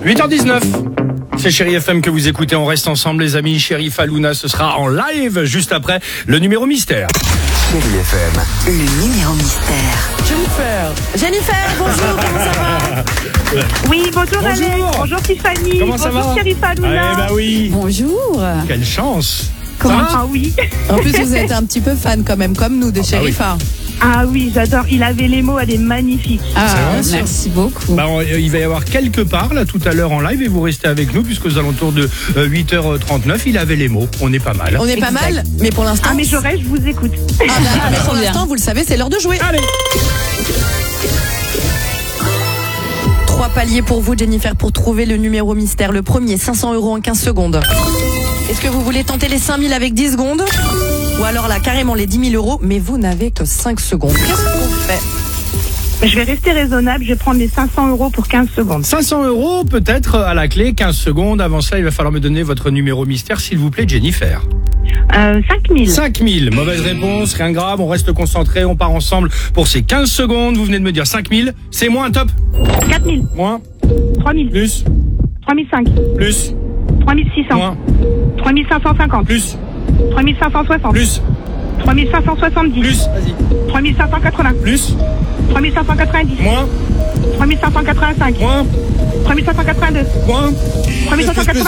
8h19. C'est Chéri FM que vous écoutez. On reste ensemble, les amis. Chérif Halouna, ce sera en live juste après le numéro mystère. Chéri FM. Le numéro mystère. Jennifer, bonjour, comment ça va? Oui, bonjour Alex, Bonjour. bonjour Tiffany, Comment ça bonjour va? Chérif Halouna. Eh ben oui. Bonjour. Quelle chance. Comment Ça va? Ah oui, En plus, vous êtes un petit peu fan quand même, comme nous, de Sherifa. ah oui, j'adore, il avait les mots, elle est magnifique. Ah, C'est vrai, merci beaucoup. Bah, il va y avoir quelque part là tout à l'heure en live et vous restez avec nous puisqu'aux alentours de 8h39 il avait les mots. On est pas mal. On est pas Exact. mal, mais pour l'instant... Ah mais j'aurais, je vous écoute. Ah, bah, mais pour l'instant, vous le savez, c'est l'heure de jouer. Allez. 3 paliers pour vous, Jennifer, pour trouver le numéro mystère. Le premier, 500 € en 15 secondes. Est-ce que vous voulez tenter les 5000 avec 10 secondes? Ou alors là, carrément les 10 000 €, mais vous n'avez que 5 secondes. Qu'est-ce qu'on fait? Je vais rester raisonnable, je vais prendre les 500 € pour 15 secondes. 500 € peut-être à la clé, 15 secondes. Avant ça, il va falloir me donner votre numéro mystère, s'il vous plaît, Jennifer. 5000. 5000. Mauvaise réponse, rien de grave. On reste concentré, on part ensemble pour ces 15 secondes. Vous venez de me dire 5000. C'est moins, top. 4000. Moins, 3000. plus, 3005. plus, 3600. moins, 3550. plus, 3560. plus, 3570. plus, vas-y, 3580. plus, 3590. moins, 3585. moins, 3582. moins. 3581.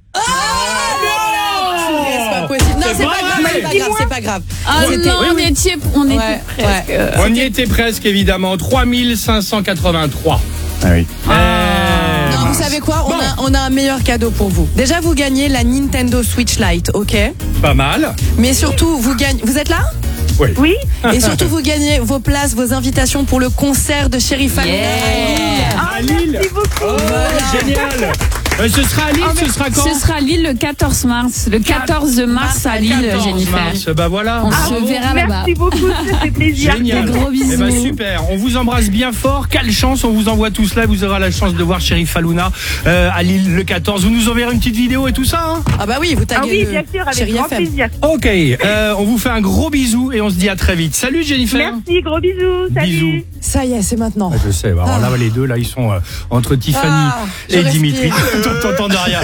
C'est pas possible. Non, c'est vrai. pas grave, c'est pas grave, c'est pas grave. Ah C'était- non, on oui. était Ouais, presque. ouais. On y était presque, évidemment. 3583. Ah oui. Non, vous savez quoi? Bon. On a un meilleur cadeau pour vous. Déjà, vous gagnez la Nintendo Switch Lite, ok? Pas mal. Mais surtout, vous gagnez. Vous êtes là? Oui. Et surtout, vous gagnez vos places, vos invitations pour le concert de Chérif Halouna. À Lille. Merci beaucoup. Génial. Ce sera à Lille, ce sera quand? Ce sera Lille le 14 mars. Le 14 mars à Lille, 14 Jennifer. mars. Bah voilà. On Ah, se verra là-bas. Merci beaucoup, ça fait plaisir. Génial. Des gros bisous. Eh ben, super. On vous embrasse bien fort. Quelle chance. On vous envoie tout cela. Vous aurez la chance de voir Chérif Halouna à Lille le 14. Vous nous enverrez une petite vidéo et tout ça. Hein. Ah bah oui, vous Ah taguez oui, le bien sûr, avec Chéri grand FM. plaisir. Ok. On vous fait un gros bisou et on se dit à très vite. Salut Jennifer. Merci, gros bisous. Salut. Bisous. Ça y est, c'est maintenant. Ah, je sais. Alors là, les deux, là, ils sont entre Tiffany Je et respire. Dimitri. T'entends de rien.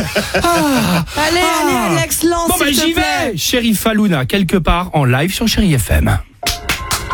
Allez, Alex, lance. Bon, bah, s'il te j'y plaît. vais. Chérif Halouna, quelque part en live sur Chéri FM.